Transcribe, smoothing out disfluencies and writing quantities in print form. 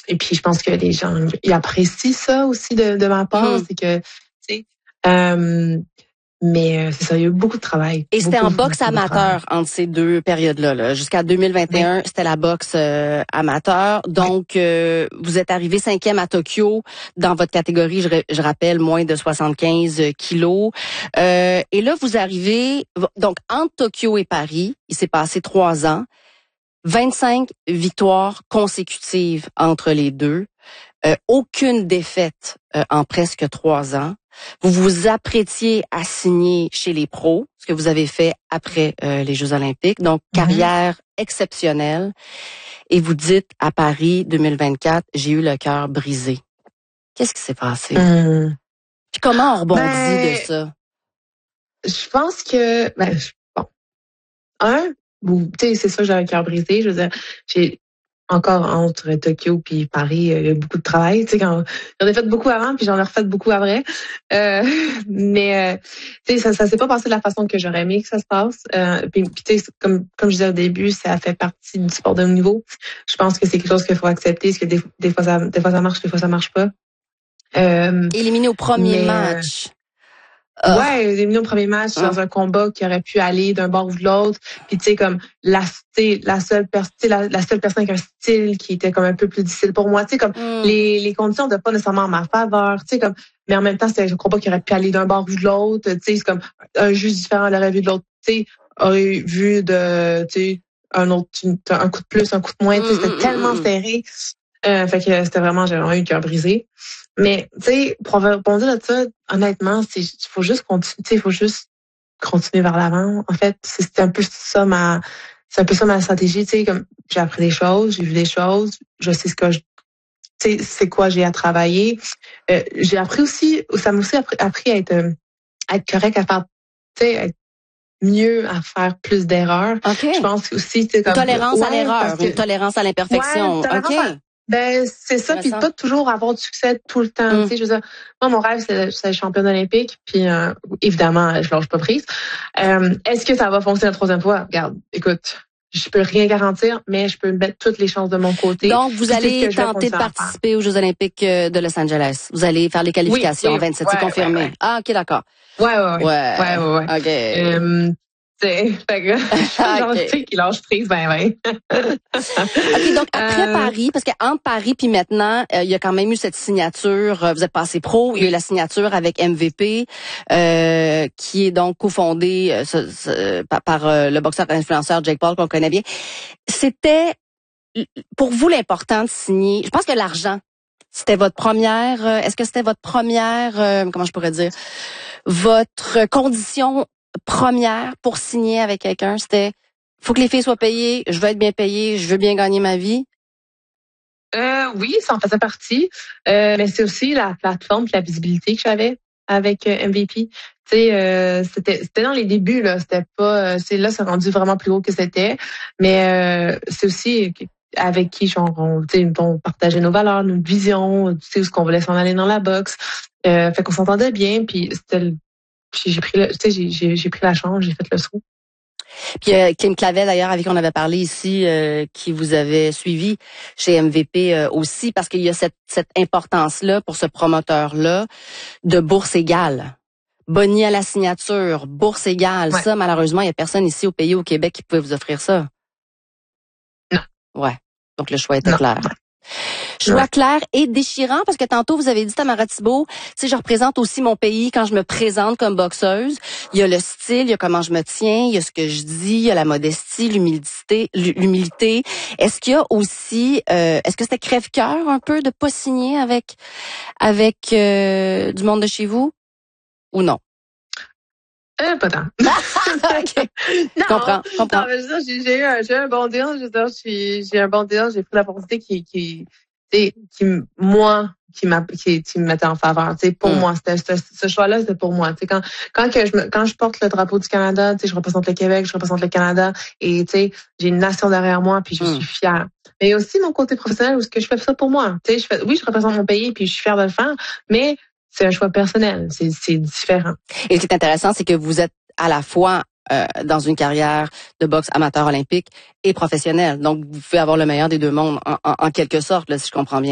et puis je pense que les gens ils apprécient ça aussi de ma part, c'est que tu sais mais c'est ça, il y a eu beaucoup de travail. Et c'était en boxe beaucoup amateur entre ces deux périodes-là. Là. Jusqu'à 2021, c'était la boxe amateur. Donc, vous êtes arrivé 5e à Tokyo dans votre catégorie, je rappelle, moins de 75 kilos. Et là, vous arrivez, donc entre Tokyo et Paris, il s'est passé 3 ans, 25 victoires consécutives entre les deux, aucune défaite en presque 3 ans. Vous vous apprêtiez à signer chez les pros, ce que vous avez fait après les Jeux olympiques. Donc, carrière exceptionnelle. Et vous dites à Paris 2024, j'ai eu le cœur brisé. Qu'est-ce qui s'est passé? Puis comment on rebondit de ça? Je pense que, bon, tu sais, c'est ça, j'ai un cœur brisé. Je veux dire, j'ai encore entre Tokyo puis Paris, il y a beaucoup de travail. Tu sais, j'en ai fait beaucoup avant, puis j'en ai refait beaucoup après. Mais tu sais, ça s'est pas passé de la façon que j'aurais aimé que ça se passe. Puis tu sais, comme je disais au début, ça fait partie du sport de haut niveau. Je pense que c'est quelque chose qu'il faut accepter, parce que des fois ça marche, des fois ça marche pas. Éliminé au premier match. Ouais, éliminé au premier match dans un combat qui aurait pu aller d'un bord ou de l'autre. Puis tu sais, comme la seule personne avec un style qui était comme un peu plus difficile pour moi. Tu sais, comme les conditions de pas nécessairement en ma faveur. Tu sais, comme, mais en même temps, c'était un combat qui aurait pu aller d'un bord ou de l'autre. Tu sais, c'est comme un juge différent l'aurait vu de l'autre. Tu sais, aurait vu de, tu sais, un coup de plus, un coup de moins. Tu sais, c'était tellement serré. Fait que c'était vraiment, j'ai vraiment eu le cœur brisé. Mais, tu sais, pour répondre à ça, honnêtement, faut juste continuer, il faut juste continuer vers l'avant. En fait, c'est un peu ça ma stratégie, tu sais, comme j'ai appris des choses, j'ai vu des choses, je sais c'est quoi j'ai à travailler. J'ai appris aussi, ça m'a aussi appris à être correct, à faire, tu sais, être mieux, à faire plus d'erreurs. Okay. Je pense aussi, tu sais, comme tolérance à l'erreur, une tolérance à l'imperfection. Ben, c'est ça, puis pas toujours avoir du succès tout le temps. Tu sais, je veux dire, moi, mon rêve, c'est championne olympique, puis évidemment, je lâche pas prise. Est-ce que ça va fonctionner la troisième fois? Regarde, écoute, je peux rien garantir, mais je peux mettre toutes les chances de mon côté. Donc, vous allez tenter de participer aux Jeux olympiques de Los Angeles. Vous allez faire les qualifications. 27, c'est confirmé. Ouais. Ah, OK, d'accord. Ouais. OK. Fait que j'en sais qu'il lâche prise, OK, donc après Paris, parce qu'entre Paris puis maintenant, il y a quand même eu cette signature, vous êtes passé pro, il y a eu la signature avec MVP, qui est donc cofondé par le boxeur influenceur Jake Paul qu'on connaît bien. C'était pour vous l'important de signer, je pense que l'argent, c'était votre première, est-ce que c'était votre première, comment je pourrais dire, votre condition première pour signer avec quelqu'un, c'était faut que les filles soient payées, je veux être bien payée, je veux bien gagner ma vie? Oui, ça en faisait partie. Mais c'est aussi la plateforme et la visibilité que j'avais avec MVP. Tu sais, c'était dans les débuts, là. C'était pas. Là, c'est rendu vraiment plus haut que c'était. Mais c'est aussi avec qui on partageait nos valeurs, nos visions, tu sais, où ce qu'on voulait s'en aller dans la boxe. Fait qu'on s'entendait bien, puis j'ai pris la chance, j'ai fait le saut. Puis Kim Clavel, d'ailleurs, avec qui on avait parlé ici, qui vous avait suivi chez MVP aussi, parce qu'il y a cette importance-là pour ce promoteur-là de bourse égale. Boni à la signature, bourse égale. Ouais. Ça, malheureusement, il n'y a personne ici au pays, au Québec, qui pouvait vous offrir ça. Non. Ouais. Donc, le choix était clair. Choix clair et déchirant, parce que tantôt, vous avez dit, Tamara Thibault, tu sais, je représente aussi mon pays quand je me présente comme boxeuse. Il y a le style, il y a comment je me tiens, il y a ce que je dis, il y a la modestie, l'humilité. Est-ce qu'il y a aussi, est-ce que c'était crève-cœur un peu de pas signer avec du monde de chez vous? Ou non? Pas tant. Okay. Non, comprends. Non, mais j'ai un bon deal. J'ai un bon deal. J'ai pris l'opportunité qui me mettait en faveur. Tu sais, pour moi, ce choix-là, c'était pour moi. Tu sais, quand je porte le drapeau du Canada, tu sais, je représente le Québec, je représente le Canada, et tu sais, j'ai une nation derrière moi, puis je suis fière. Mais aussi mon côté professionnel, où ce que je fais ça pour moi. Tu sais, je représente mon pays, puis je suis fière de le faire, mais c'est un choix personnel, c'est différent. Et ce qui est intéressant, c'est que vous êtes à la fois dans une carrière de boxe amateur olympique et professionnelle. Donc, vous pouvez avoir le meilleur des deux mondes en quelque sorte, là, si je comprends bien.